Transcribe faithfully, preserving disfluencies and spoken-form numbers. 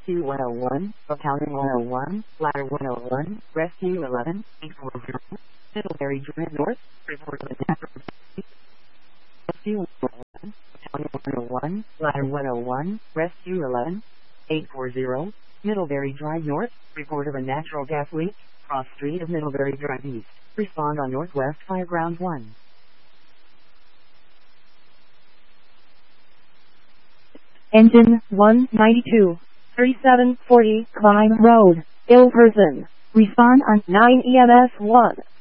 Rescue one oh one, Battalion one oh one, Ladder one oh one, Rescue eleven, eight four zero, Middlebury Drive North, report of a natural Rescue one oh one, Battalion one oh one, Ladder one oh one, Rescue eleven, eight four zero, Middlebury Drive North, report of a natural gas leak, cross street of Middlebury Drive East, respond on Northwest Fireground one. Engine one ninety-two, thirty-seven forty Climb Road, ill person. Respond on nine E M S one.